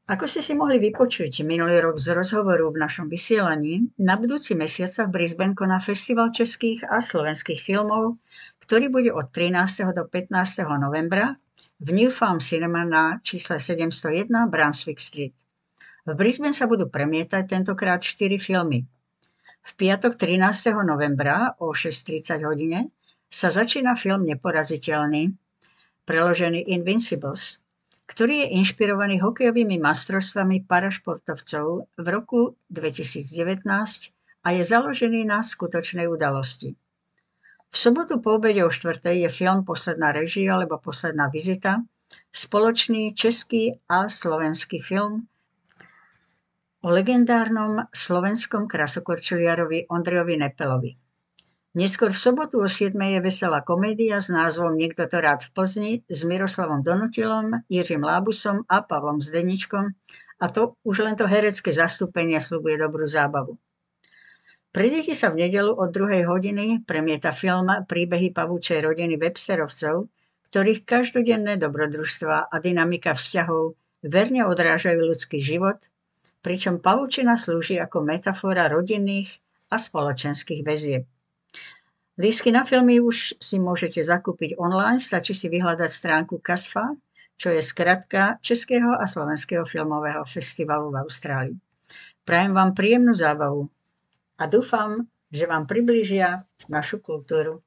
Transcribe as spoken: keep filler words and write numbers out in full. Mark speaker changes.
Speaker 1: Ako ste si mohli vypočuť minulý rok z rozhovoru v našom vysielaní, na budúci mesiac sa v Brisbane koná Festival českých a slovenských filmov, ktorý bude od trinásteho do pätnásteho novembra v New Farm Cinema na čísle sedemstojeden Brunswick Street. V Brisbane sa budú premietať tentokrát štyri filmy. V piatok trinásteho novembra o šesť tridsať hodine sa začína film Neporaziteľný, preložený Invincibles, ktorý je inšpirovaný hokejovými majstrovstvami parašportovcov v roku dvetisícdevätnásť a je založený na skutočnej udalosti. V sobotu po obede o štvrtej je film Posledná režia alebo Posledná vizita, spoločný český a slovenský film o legendárnom slovenskom krasokorčuliarovi Ondrejovi Nepelovi. Neskôr v sobotu o siedmej je veselá komédia s názvom Niekto to rád v Plzni s Miroslavom Donutilom, Jiřím Lábusom a Pavlom Zdeničkom, a to už len to herecké zastúpenie sľubuje dobrú zábavu. Pre deti sa v nedeľu od druhej hodiny premieta film Príbehy pavúčej rodiny Websterovcov, ktorých každodenné dobrodružstvá a dynamika vzťahov verne odrážajú ľudský život, pričom pavučina slúži ako metafora rodinných a spoločenských väzieb. Lístky na filmy už si môžete zakúpiť online, stačí si vyhľadať stránku KASFA, čo je skratka Českého a Slovenského filmového festivalu v Austrálii. Prajem vám príjemnú zábavu a dúfam, že vám priblížia našu kultúru.